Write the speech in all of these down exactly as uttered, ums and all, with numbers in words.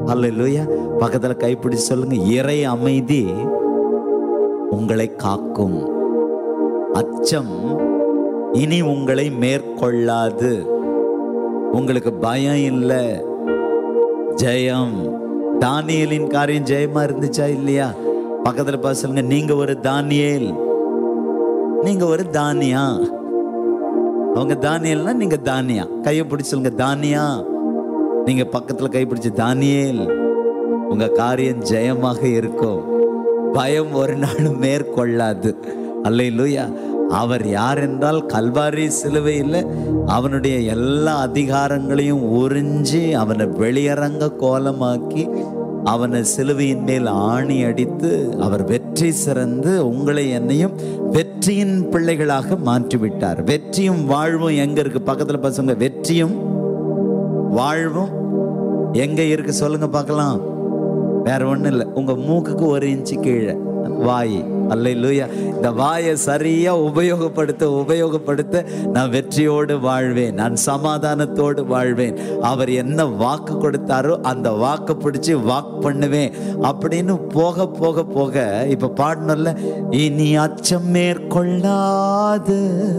அல்லேலூயா. பக்கத்துல கைப்பிடிச்சு சொல்லுங்க, இறை அமைதி உங்களை காக்கும். அச்சம் இனி உங்களை மேற்கொள்ளாது. உங்களுக்கு பயம் இல்லை, ஜெயம். தானியேலின் காரியம் ஜெயமா இருந்துச்சா இல்லையா? பக்கத்துல பார்த்து சொல்லுங்க, நீங்க ஒரு தானியேல், நீங்க ஒரு தானியா. அவங்க தானியல்னா நீங்க தானியா. கையை பிடிச்சு சொல்லுங்க, தானியா. நீங்க பக்கத்துல கை பிடிச்சு, தானியேல், உங்க காரியம் ஜெயமாக இருக்கும், பயம் ஒரு நாளும் மேற்கொள்ளாது. அல்லேலூயா. அவர் யார் என்றால், கல்வாரி சிலுவையில் அவனுடைய எல்லா அதிகாரங்களையும் உறிஞ்சி அவனை வெளியரங்க கோலமாக்கி அவனை சிலுவையின் மேல் ஆணி அடித்து அவர் வெற்றி சிறந்து உங்களை என்னையும் வெற்றியின் பிள்ளைகளாக மாற்றிவிட்டார். வெற்றியும் வாழ்வும் எங்க இருக்கு? பக்கத்துல பசங்க, வெற்றியும் வாழ்வும் எங்க இருக்கு சொல்லுங்க பார்க்கலாம். வேற ஒண்ணும் இல்லை, உங்க மூக்குக்கு ஒரு இன்ச்சு கீழே வாய். அல்லேலூயா. இந்த வாயை சரியா உபயோகப்படுத்த உபயோகப்படுத்த நான் வெற்றியோடு வாழ்வேன், நான் சமாதானத்தோடு வாழ்வேன். அவர் என்ன வாக்கு கொடுத்தாரோ அந்த வாக்கு பிடிச்சு வாக் பண்ணுவேன் அப்படின்னு போக போக போக இப்ப பாடணும்ல, இனி அச்சம் மேற்கொள்ளாது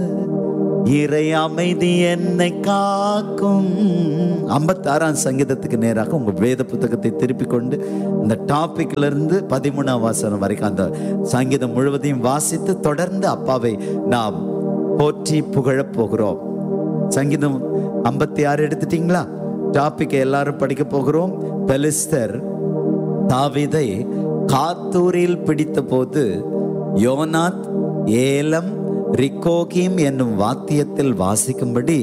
இறை அமைதி என்னை காக்கும். ஐம்பத்தி ஆறாம் சங்கீதத்துக்கு நேராக உங்க வேத புத்தகத்தை திருப்பி கொண்டு இந்த டாபிக்ல இருந்து பதிமூணாம் வாசனம் வரைக்கும் அந்த சங்கீதம் முழுவதையும் வாசித்து தொடர்ந்து அப்பாவை நாம் போற்றி புகழப் போகிறோம். சங்கீதம் ஐம்பத்தி ஆறு எடுத்துட்டீங்களா? டாபிக் எல்லாரும் படிக்க போகிறோம். பெலிஸ்தர் தாவீதை காத்தூரில் பிடித்த போது யோனாத் ஏலம் ரிக்கோகீம் என்னும் வாத்தியத்தில் வாசிக்கும்படி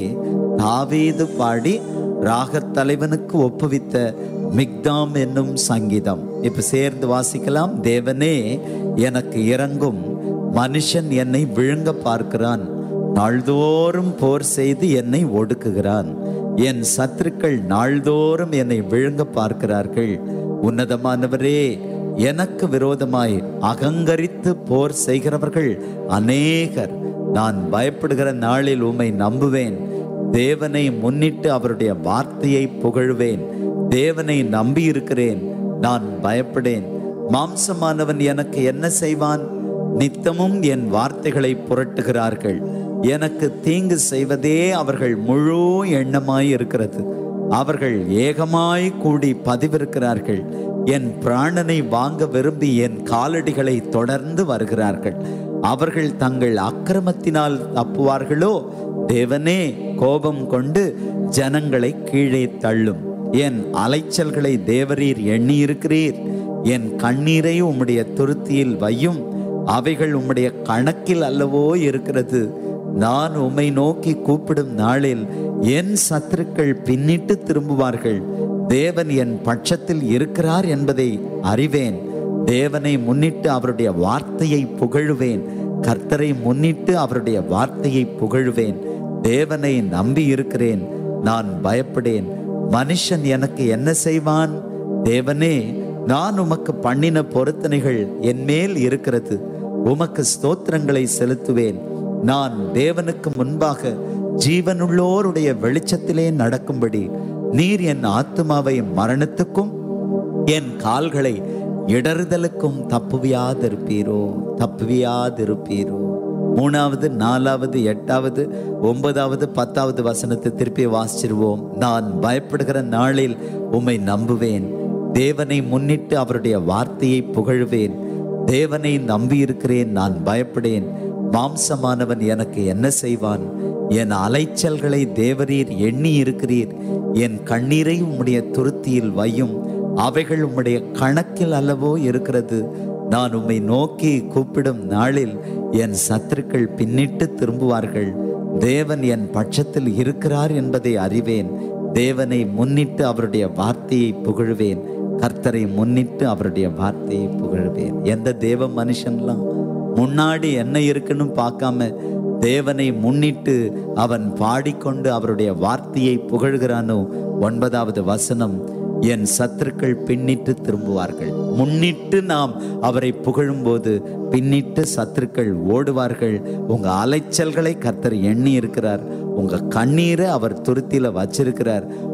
தாவீது பாடி ராகத் தலைவனுக்கு ஒப்புவித்த மிக்தாம் என்னும் சங்கீதம். இப்ப சேர்ந்து வாசிக்கலாம். தேவனே எனக்கு இரங்கும், மனுஷன் என்னை விழுங்க பார்க்கிறான், நாள்தோறும் போர் செய்து என்னை ஒடுக்குகிறான். என் சத்துருக்கள் நாள்தோறும் என்னை விழுங்க பார்க்கிறார்கள். உன்னதமானவரே, எனக்கு விரோதமாய் அகங்கரித்து போர் செய்கிறவர்கள் அநேகர். நான் பயப்படுகிற நாளில் உம்மை நம்புவேன். தேவனை முன்னிட்டு அவருடைய வார்த்தையை புகழ்வேன். தேவனை நம்பி இருக்கிறேன், நான் பயப்படேன். மாம்சமானவன் எனக்கு என்ன செய்வான்? நித்தமும் என் வார்த்தைகளை புரட்டுகிறார்கள். எனக்கு தீங்கு செய்வதே அவர்கள் முழு எண்ணமாய் இருக்கிறது. அவர்கள் ஏகமாய் கூடி பதிவிருக்கிறார்கள். என் பிராணனை வாங்க விரும்பி என் காலடிகளை தொடர்ந்து வருகிறார்கள். அவர்கள் தங்கள் அக்கிரமத்தினால் தப்புவார்களோ? தேவனே, கோபம் கொண்டு ஜனங்களை கீழே தள்ளும். என் அலைச்சல்களை தேவரீர் எண்ணி இருக்கிறீர். என் கண்ணீரை உம்முடைய துருத்தியில் வையும். அவைகள் உம்முடைய கணக்கில் அல்லவோ இருக்கிறது. நான் உம்மை நோக்கி கூப்பிடும் நாளில் என் சத்துருக்கள் பின்னிட்டு திரும்புவார்கள். தேவன் என் பட்சத்தில் இருக்கிறார் என்பதை அறிவேன். தேவனை முன்னிட்டு அவருடைய வார்த்தையை புகழுவேன். கர்த்தரை முன்னிட்டு அவருடைய வார்த்தையை புகழுவேன். தேவனை நம்பி இருக்கிறேன், நான் பயப்படேன். மனுஷன் எனக்கு என்ன செய்வான்? தேவனே, நான் உமக்கு பண்ணின பொருத்தனைகள் என் மேல் இருக்கிறது. உமக்கு ஸ்தோத்திரங்களை செலுத்துவேன். நான் தேவனுக்கு முன்பாக ஜீவனுள்ளோருடைய வெளிச்சத்திலே நடக்கும்படி நீர் என் ஆத்துமாவை மரணத்துக்கும் என் கால்களை இடறுதலுக்கும் தப்புவியாதிருப்பீரோ தப்புவியாதிருப்பீரோ. மூணாவது, நாலாவது, எட்டாவது, ஒன்பதாவது, பத்தாவது வசனத்தை திருப்பி வாசிச்சிருவோம். நான் பயப்படுகிற நாளில் உம்மை நம்புவேன். தேவனை முன்னிட்டு அவருடைய வார்த்தையை புகழ்வேன். தேவனை நம்பி இருக்கிறேன், நான் பயப்படேன். மாம்சமானவன் எனக்கு என்ன செய்வான்? என் அலைச்சல்களை தேவரீர் எண்ணி இருக்கிறீர். என் கண்ணீரை உம்முடைய துருத்தியில் வையும். அவைகள் உம்முடைய கணக்கில் அல்லவோ இருக்கிறது. நான் உம்மை நோக்கி கூப்பிடும் நாளில் என் சத்துருக்கள் பின்னிட்டு திரும்புவார்கள். தேவன் என் பட்சத்தில் இருக்கிறார் என்பதை அறிவேன். தேவனை முன்னிட்டு அவருடைய வார்த்தையை புகழ்வேன். கர்த்தரை முன்னிட்டு அவருடைய வார்த்தையை புகழ்வேன். எந்த தேவ மனுஷன்லாம் முன்னாடி என்ன இருக்குன்னு பார்க்காம தேவனை முன்னிட்டு அவன் பாடிக்கொண்டு அவருடைய வார்த்தையை புகழ்கிறானோ? ஒன்பதாவது வசனம், என் சத்துருக்கள் பின்னிட்டு திரும்புவார்கள். முன்னிட்டு நாம் அவரை புகழும்போது பின்னிட்டு சத்துருக்கள் ஓடுவார்கள். உங்க அலைச்சல்களை கர்த்தர் எண்ணி இருக்கிறார். உங்க கண்ணீரை அவர் துருத்தியில வச்சிருக்கிறார்.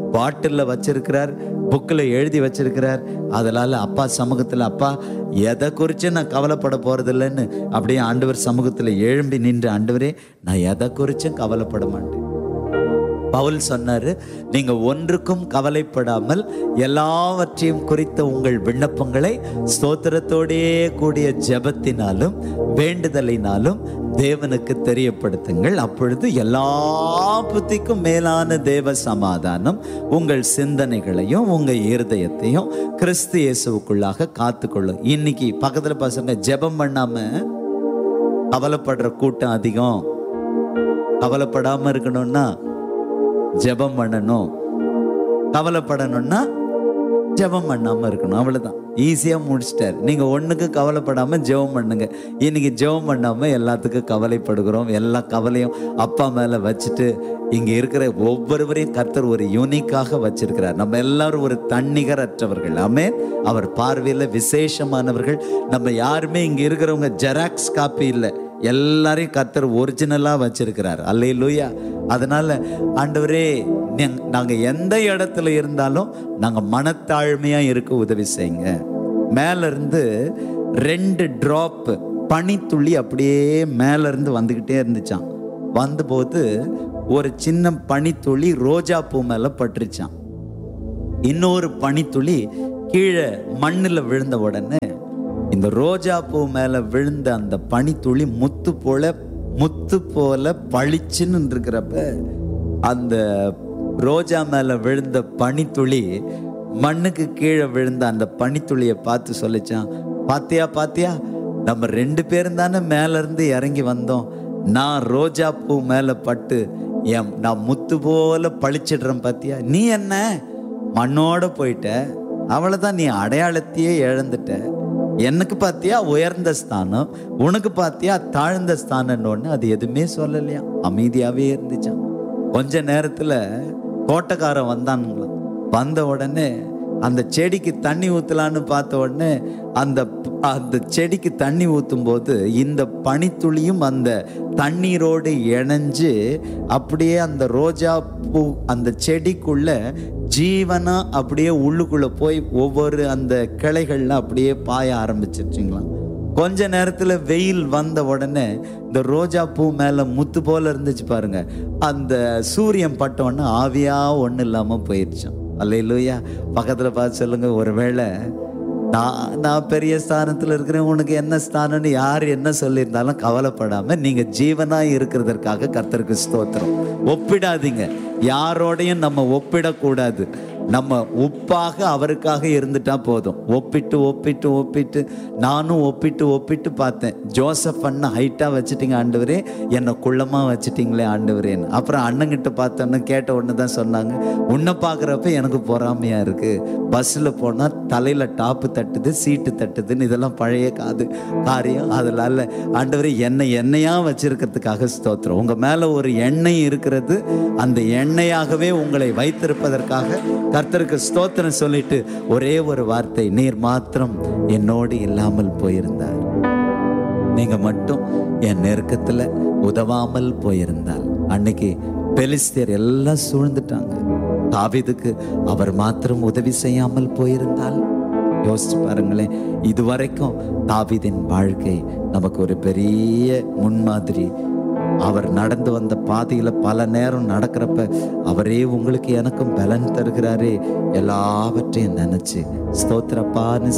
பாட்டில்ல வச்சிருக்கிறார், புக்கில் எழுதி வச்சிருக்கிறார். அதனால அப்பா சமூகத்தில், அப்பா எதை குறித்து நான் கவலைப்பட போறதில்லைன்னு அப்படியே ஆண்டவர் சமூகத்தில் எழும்பி நின்று, ஆண்டவரே நான் எதை குறிச்சும் கவலைப்பட மாட்டேன். பவுல் சொன்னாரு, நீங்க ஒன்றுக்கும் கவலைப்படாமல் எல்லாவற்றையும் குறித்த உங்கள் விண்ணப்பங்களை ஸ்தோத்திரத்தோடே கூடிய ஜெபத்தினாலும் வேண்டுதலினாலும் தேவனுக்கு தெரியப்படுத்துங்கள். அப்பொழுது எல்லா புத்திக்கும் மேலான தேவ சமாதானம் உங்கள் சிந்தனைகளையும் உங்க இருதயத்தையும் கிறிஸ்து இயேசுவுக்குள்ளாக காத்துக்கொள்ளும். இன்னைக்கு பக்கத்துல பசங்க ஜெபம் பண்ணாம கவலைப்படுற கூட்டம் அதிகம். கவலைப்படாம இருக்கணும்னா ஜெபம் பண்ணணும், கவலைப்படணும்னா ஜெபம் பண்ணாம இருக்கணும். அவ்வளவுதான், ஈஸியா முடிச்சிட்டார். நீங்க ஒண்ணுக்கு கவலைப்படாம ஜெபம் பண்ணுங்க. இன்னைக்கு ஜெபம் பண்ணாம எல்லாத்துக்கும் கவலைப்படுகிறோம். எல்லா கவலையும் அப்பா மேல வச்சுட்டு இங்க இருக்கிற ஒவ்வொருவரையும் கர்த்தர் ஒரு யூனிக்காக வச்சிருக்கிறார். நம்ம எல்லாரும் ஒரு தன்னிகரற்றவர்கள். ஆமென். அவர் பார்வையில விசேஷமானவர்கள். நம்ம யாருமே இங்க இருக்கிறவங்க ஜெராக்ஸ் காப்பி இல்லை, எல்லாரையும் கர்த்தர் ஒரிஜினலா வச்சிருக்கிறார். அல்லேலூயா. அதனால ஆண்டவரே, நாங்க எந்த இடத்துல இருந்தாலும் நாங்க மனத்தாழ்மையா இருக்க உதவி செய்யுங்க. மேல இருந்து ரெண்டு டிராப் பனித்துளி அப்படியே மேல இருந்து வந்துகிட்டே இருந்துச்சான். வந்தபோது ஒரு சின்ன பனித்துளி ரோஜா பூ மேல பட்டுருச்சான். இன்னொரு பனித்துளி கீழே மண்ணுல விழுந்த உடனே இந்த ரோஜா பூ மேல விழுந்த அந்த பனித்துளி முத்து போல முத்து போல பளிச்சுன்னு இருக்கிறப்ப அந்த ரோஜா மேல விழுந்த பனித்துளி மண்ணுக்கு கீழே விழுந்த அந்த பனித்துளியை பார்த்து சொல்லிச்சான், பாத்தியா பாத்தியா, நம்ம ரெண்டு பேரும் தானே மேல இருந்து இறங்கி வந்தோம். நான் ரோஜா பூ மேல பட்டு என் நான் முத்து போல பளிச்சிடுறேன் பாத்தியா, நீ என்ன மண்ணோட போயிட்ட, அவ்வளவுதான், நீ அடையாளத்தையே இழந்துட்ட. எனக்கு பார்த்தியா உயர்ந்த ஸ்தானம், உனக்கு பார்த்தியா தாழ்ந்த ஸ்தானம்னு அது எதுவுமே சொல்லலையா, அமைதியாவே இருந்துச்சான். கொஞ்ச நேரத்துல தோட்டக்காரன் வந்தானுங்களாம். வந்த உடனே அந்த செடிக்கு தண்ணி ஊத்தலான்னு பார்த்த உடனே அந்த அந்த செடிக்கு தண்ணி ஊத்தும் போது இந்த பனித்துளியும் அந்த தண்ணீரோடு இணைஞ்சு அப்படியே அந்த ரோஜா பூ அந்த செடிக்குள்ள ஜீவனா அப்படியே உள்ளுக்குள்ள போய் ஒவ்வொரு அந்த கிளைகள்ல அப்படியே பாய ஆரம்பிச்சிருச்சுங்களாம். கொஞ்ச நேரத்துல வெயில் வந்த உடனே இந்த ரோஜா பூ மேல முத்து போல இருந்துச்சு பாருங்க, அந்த சூரியன் பட்ட உடனே ஆவியா ஒண்ணு இல்லாம போயிடுச்சான். அல்லேலூயா. பக்கத்துல பார்த்து சொல்லுங்க, ஒருவேளை நான் நான் பெரிய ஸ்தானத்துல இருக்கிறேன், உனக்கு என்ன ஸ்தானம்னு யார் என்ன சொல்லியிருந்தாலும் கவலைப்படாம நீங்க ஜீவனா இருக்கிறதற்காக கர்த்தருக்கு ஸ்தோத்திரம். ஒப்பிடாதீங்க, யாரோடையும் நம்ம ஒப்பிடக்கூடாது. நம்ம உப்பாக அவருக்காக இருந்துட்டா போதும். ஒப்பிட்டு ஒப்பிட்டு ஒப்பிட்டு நானும் ஒப்பிட்டு ஒப்பிட்டு பார்த்தேன். ஜோசப் அண்ணன் ஹைட்டா வச்சுட்டீங்க ஆண்டவரே, என்னை குள்ளமா வச்சுட்டீங்களே ஆண்டவரேன்னு. அப்புறம் அண்ணங்கிட்ட பார்த்தோன்னு கேட்ட ஒன்று தான் சொன்னாங்க, உன்னை பார்க்குறப்ப எனக்கு பொறாமையா இருக்கு, பஸ்ஸில் போனால் தலையில டாப்பு தட்டுது சீட்டு தட்டுதுன்னு, இதெல்லாம் பழைய காது காரியம். அதனால ஆண்டவரே என்னை எண்ணெயா வச்சிருக்கிறதுக்காக ஸ்தோத்திரம். உங்க மேல ஒரு எண்ணெய் இருக்கிறது, அந்த எண்ணெயாகவே உங்களை வைத்திருப்பதற்காக கர்த்தருக்கு ஸ்தோத்திரம் சொல்லிட்டு ஒரே ஒரு வார்த்தை, நீர் மாத்திரம் என்னோடு இல்லாமல் போயிருந்தார், நீங்க மட்டும் என் நெருக்கத்துல உதவாமல் போயிருந்தால், அன்னைக்கு பெலிஸ்தியர் எல்லாம் சூழ்ந்துட்டாங்க, தாவீதுக்கு அவர் மாத்திரம் உதவி செய்யாமல் போயிருந்தால், யோசிச்சு பாருங்களேன். இதுவரைக்கும் தாவீதின் வாழ்க்கை நமக்கு ஒரு பெரிய முன்மாதிரி. அவர் நடந்து வந்த பாதையில பல நேரம் நடக்கிறப்ப அவரே உங்களுக்கு எனக்கும் பலன் தருகிறாரே, எல்லாவற்றையும் நினைச்சு ஸ்தோத்திரப்பான்னு